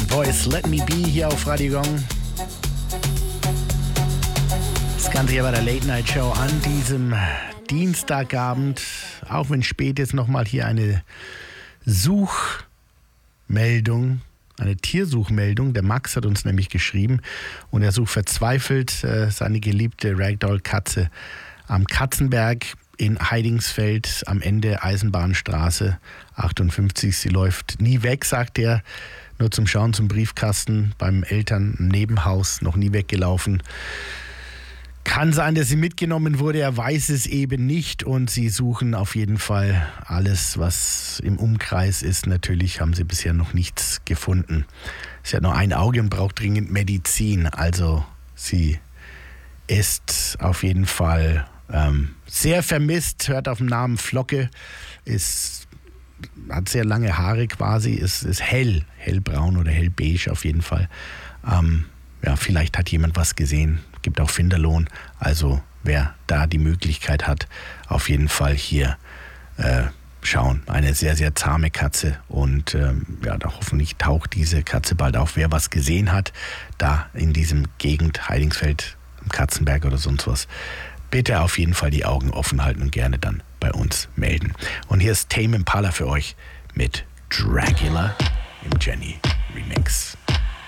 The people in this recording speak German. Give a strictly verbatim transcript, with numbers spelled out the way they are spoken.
Voice Let Me Be hier auf Radio Gong. Das Ganze hier bei der Late Night Show an diesem Dienstagabend. Auch wenn spät ist, nochmal hier eine Suchmeldung, eine Tiersuchmeldung. Der Max hat uns nämlich geschrieben und er sucht verzweifelt äh, seine geliebte Ragdoll-Katze am Katzenberg in Heidingsfeld am Ende Eisenbahnstraße achtundfünfzig. Sie läuft nie weg, sagt er. Nur zum Schauen zum Briefkasten beim Eltern im Nebenhaus, noch nie weggelaufen. Kann sein, dass sie mitgenommen wurde, er weiß es eben nicht und sie suchen auf jeden Fall alles, was im Umkreis ist. Natürlich haben sie bisher noch nichts gefunden. Sie hat nur ein Auge und braucht dringend Medizin, also sie ist auf jeden Fall ähm, sehr vermisst, hört auf den Namen Flocke, ist, hat sehr lange Haare quasi, ist, ist hell, hellbraun oder hellbeige auf jeden Fall. Ähm, ja, vielleicht hat jemand was gesehen, gibt auch Finderlohn, also wer da die Möglichkeit hat, auf jeden Fall hier äh, schauen. Eine sehr, sehr zahme Katze und ähm, ja, da hoffentlich taucht diese Katze bald auf. Wer was gesehen hat, da in diesem Gegend, Heidingsfeld, am Katzenberg oder sonst was, bitte auf jeden Fall die Augen offen halten und gerne dann bei uns melden. Und hier ist Tame Impala für euch mit Dracula im Jenny Remix.